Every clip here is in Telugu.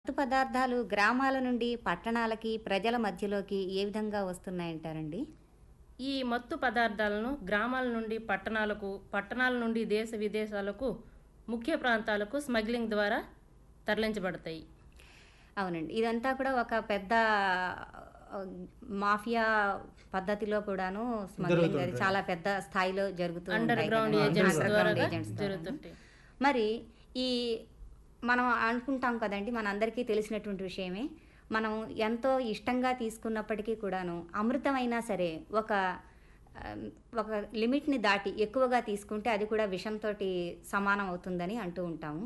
మత్తు పదార్థాలు గ్రామాల నుండి పట్టణాలకి, ప్రజల మధ్యలోకి ఏ విధంగా వస్తున్నాయంటారండి? ఈ మత్తు పదార్థాలను గ్రామాల నుండి పట్టణాలకు, పట్టణాల నుండి దేశ విదేశాలకు, ముఖ్య ప్రాంతాలకు స్మగ్లింగ్ ద్వారా తరలించబడతాయి. అవునండి. ఇదంతా కూడా ఒక పెద్ద ఆహ్, మాఫియా పద్ధతిలో కూడాను స్మగ్లింగ్ అది జరుగుతుంటాయి. చాలా పెద్ద స్థాయిలో జరుగుతూ అండర్ ఉంటాయి గ్రౌండ్ కదండీ. ఏజెంట్స్ అండర్ ద్వారా గ్రౌండ్ ఏజెంట్స్ ద్వారాను. జరుగుతుంటాయి. మరి ఈ మనం అనుకుంటాం కదండీ! మనందరికీ తెలిసినటువంటి విషయమే. మనం ఎంతో ఇష్టంగా తీసుకున్నప్పటికీ కూడాను అమృతమైనా సరే ఆహ్, ఒక లిమిట్‌ని దాటి ఎక్కువగా తీసుకుంటే అది కూడా విషంతోటి సమానం అవుతుందని అంటూ ఉంటాము.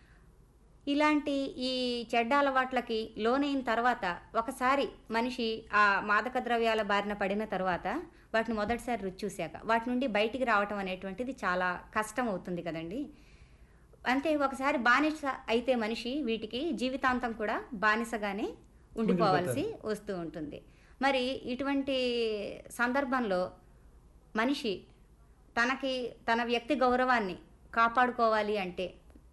ఇలాంటి ఈ చెడ్డ అలవాట్లకి లోనైన తర్వాత ఒకసారి మనిషి ఆ మాదక ద్రవ్యాల బారిన పడిన తర్వాత వాటిని మొదటిసారి రుచి చూశాక వాటి నుండి బయటికి రావటం అనేటువంటిది చాలా కష్టం అవుతుంది కదండీ! అంతే ఒకసారి బానిస అయితే మనిషి వీటికి జీవితాంతం కూడా బానిసగానే ఉండిపోవాల్సి వస్తూ ఉంటుంది. మరి ఇటువంటి సందర్భంలో మనిషి తన వ్యక్తి గౌరవాన్ని కాపాడుకోవాలి అంటే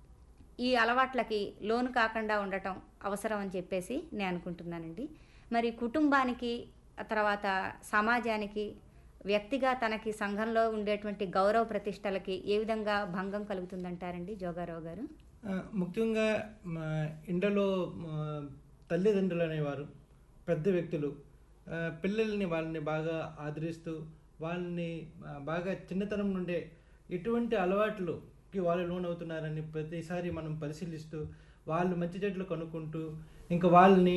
ఈ అలవాట్లకి లోను కాకుండా ఉండటం అవసరం అని చెప్పేసి నేను అనుకుంటున్నానండి. మరి కుటుంబానికి, ఆ తర్వాత సమాజానికి, వ్యక్తిగా తనకి సంఘంలో ఉండేటువంటి గౌరవ ప్రతిష్టలకి ఏ విధంగా భంగం కలుగుతుందంటారండి జోగారావు గారు? ముఖ్యంగా మా ఇండ్లలో తల్లిదండ్రులు అనేవారు పెద్ద వ్యక్తులు పిల్లల్ని వాళ్ళని బాగా ఆదరిస్తూ వాళ్ళని బాగా చిన్నతనం నుండే ఎటువంటి అలవాట్లుకి వాళ్ళు లోనవుతున్నారని ప్రతిసారి మనం పరిశీలిస్తూ వాళ్ళు మంచి చెడ్లు కనుక్కుంటూ ఇంకా వాళ్ళని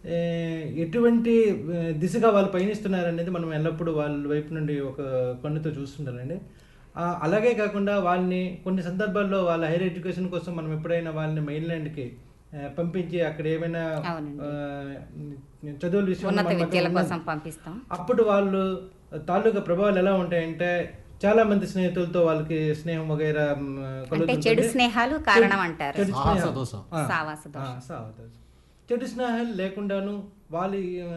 ఎటువంటి దిశగా వాళ్ళు పయనిస్తున్నారనేది మనం ఎల్లప్పుడూ వాళ్ళ వైపు నుండి ఒక కన్నుతో చూస్తుంటారండి. అలాగే కాకుండా వాళ్ళని కొన్ని సందర్భాల్లో వాళ్ళ హైయర్ ఎడ్యుకేషన్ కోసం మనం ఎప్పుడైనా వాళ్ళని మెయిన్‌ల్యాండ్‌కి పంపించి అక్కడ ఏమైనా అవునండి. చదువుల విషయంలో ఉన్నత మనం విద్యల అక్కడ కోసం పంపిస్తాం. అప్పుడు వాళ్ళు తాలూకా ప్రభావాలు ఎలా ఉంటాయంటే చాలా మంది స్నేహితులతో వాళ్ళకి స్నేహం వగైరా అంటే కలుగుతుంటుంది. చెడు స్నేహాలు కారణం అంటారు. చెడు స్నేహం. దోషం. ఆ, సావాస ఆ, దోషం. సావదోషం. చెడు స్నేహాలు లేకుండాను వాళ్ళు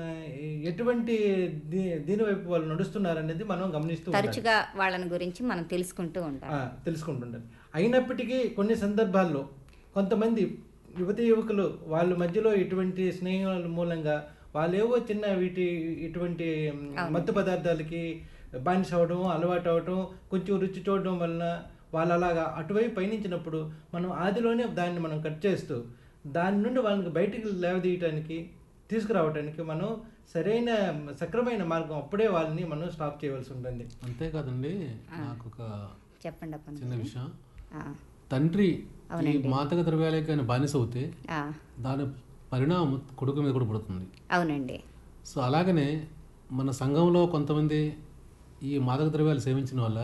ఎటువంటి దీని వైపు వాళ్ళు నడుస్తున్నారనేది మనం గమనిస్తూ ఉండాలి. తరచుగా వాళ్ళని గురించి మనం తెలుసుకుంటూ ఉంటాం. తెలుసుకుంటుంటారు. అయినప్పటికీ కొన్ని సందర్భాల్లో కొంతమంది యువతి యువకులు వాళ్ళ మధ్యలో ఇటువంటి స్నేహాల మూలంగా వాళ్ళేవో చిన్న ఇటువంటి మత్తు పదార్థాలకి బానిస అవడం, అలవాటు అవడం, కొంచెం రుచి చూడడం వలన వాళ్ళు అలాగా అటువైపు పయనించినప్పుడు మనం ఆదిలోనే దాన్ని మనం కట్ చేస్తూ దాని నుండి వాళ్ళకి బయటికి లేవదీయటానికి తీసుకురావడానికి మనం సరైన సక్రమైన మార్గం అప్పుడే వాళ్ళని మనం స్టాప్ చేయవలసి ఉంటుంది. అంతేకాదండి, నాకు ఒక చెప్పండి అప్పన్న చిన్న గారు. విషయం. ఆ, తండ్రి ఈ అవునండి. మాదక ద్రవ్యాలకి కానీ బానిస అవుతే ఆ, దాని పరిణామం కొడుకు మీద కూడా పడుతుంది. అవునండి. సో అలాగనే మన సంఘంలో కొంతమంది ఈ మాదక ద్రవ్యాలు సేవించిన వల్ల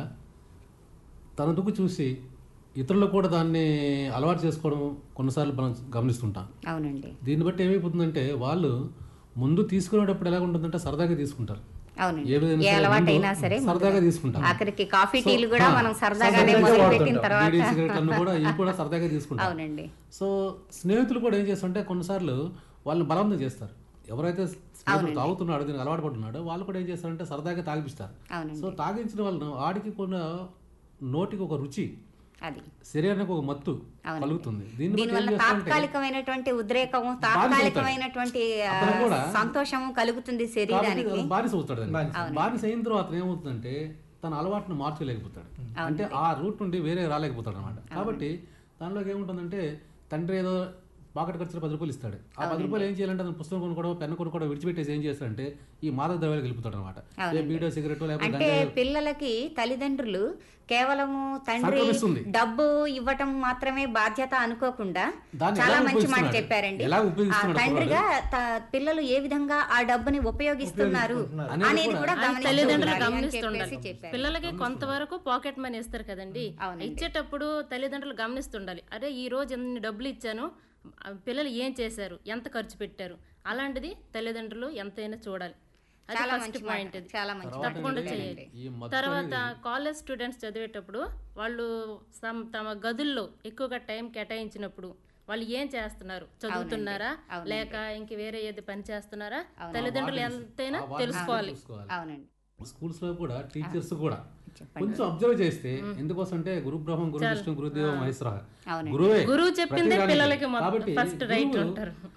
తన దుక్కు చూసి ఇతరులు కూడా దాన్ని అలవాటు చేసుకోవడం కొన్నిసార్లు మనం గమనిస్తుంటాం. అవునండి. దీన్ని బట్టి ఏమైపోతుందంటే వాళ్ళు ముందు తీసుకునేటప్పుడు ఎలా ఉంటుందంటే సరదాగా తీసుకుంటారు. అవునండి. ఏ విధంగా ఏ సరే అలవాటైనా ముందు సరే సరదాగా తీసుకుంటారు. ఆఖరికి కాఫీ టీలు కూడా మనం సరదాగానే సరదాగా మొదలు పెట్టిన వాడుతుంటాం. తర్వాత బీడీ సిగరెట్లను కూడా ఇవి కూడా సరదాగా తీసుకుంటారు. అవునండి. సో స్నేహితులు కూడా ఏం చేస్తుంటే కొన్నిసార్లు వాళ్ళని బలవంతం చేస్తారు. ఎవరైతే స్నేహితుడు తాగుతున్నాడో, దీనికి అలవాటు పడుతున్నాడో వాళ్ళు కూడా ఏం చేస్తారంటే సరదాగా తాగిపిస్తారు. అవునండి. సో తాగించిన వాళ్ళను ఆడికి కూడా నోటికి ఒక రుచి, అది శరీరానికి ఒక మత్తు అవునండి. కలుగుతుంది. దీన్ని బట్టి ఏం దీనివల్ల చేస్తారంటే తాత్కాలికమైనటువంటి ఉద్రేకము, తాత్కాలికమైనటువంటి అతను కూడా సంతోషము కలుగుతుంది శరీరానికి. కాబట్టి బానిస అవుతాడు. బానిస. బానిస అయిన తర్వాత ఏమవుతుందంటే తన అలవాటును మార్చలేకపోతాడు. అంటే ఆ రూట్ నుండి వేరే రాలేకపోతాడు అనమాట. కాబట్టి దానిలోకి ఏముంటుందంటే తండ్రి ఏదో పాకెట్ ఖర్చులు 10 రూపాయలు ఇస్తాడు. ఆ 10 రూపాయలు ఏం చేయాలంటే అతను పుస్తకం కొనుక్కోవడం, పెన్ను కొనుక్కోవడం విడిచిపెట్టేసి ఏం చేస్తాడంటే ఈ మాదక ద్రవ్యాలకు వెళ్ళిపోతాడు అనమాట. ఏ బీడో సిగరెట్ లేకపోతే అంటే గంజాయి పిల్లలకి తల్లిదండ్రులు కేవలము తండ్రి సంక్రమిస్తుంది. డబ్బు ఇవ్వటం మాత్రమే బాధ్యత అనుకోకుండా దాన్ని చాలా ఎలా మంచి మాట ఉపయోగిస్తున్నాడు? చెప్పారండి. ఎలా ఆ ఉపయోగిస్తున్నాడు తండ్రిగా పిల్లలు ఏ విధంగా ఆ డబ్బుని ఉపయోగిస్తున్నారు అనేది కూడా తల్లిదండ్రులు గమనించాలి అని గమనిస్తుండాలి. చెప్పేసి చెప్పారు. పిల్లలకి కొంతవరకు పాకెట్ మనీ ఇస్తారు కదండి. అవునండి. ఇచ్చేటప్పుడు తల్లిదండ్రులు గమనిస్తుండాలి. అరే ఈ రోజు ఎన్ని డబ్బులు ఇచ్చాను, పిల్లలు ఏం చేశారు, ఎంత ఖర్చు పెట్టారు, అలాంటిది తల్లిదండ్రులు ఎంతైనా చూడాలి. అది చాలా ఫస్ట్ మంచి పాయింట్. మాట. చాలా మంచి మాట తప్పకుండా చెప్పారండి. చేయాలి. ఈ మత్తు తర్వాత కాలేజ్ స్టూడెంట్స్ చదివేటప్పుడు వాళ్ళు తమ గదుల్లో ఎక్కువగా టైం కేటాయించినప్పుడు వాళ్ళు ఏం చేస్తున్నారు, చదువుతున్నారా అవునండి. లేక ఇంక వేరే ఏది పని చేస్తున్నారా, తల్లిదండ్రులు ఎంతైనా తెలుసుకోవాలి. అవునండి. స్కూల్స్ లో కూడా టీచర్స్ కూడా చెప్పండి. కొంచెం అబ్జర్వ్ చేస్తే ఎందుకోసం అంటే గురు బ్రహ్మం గురు విష్ణు గురుదేవ మహేశ్వర అవునండి. గురువే గురువు చెప్పిందే ప్రతిదానికి. పిల్లలకి కాబట్టి ఫస్ట్ రైట్ గురువు అంటారు.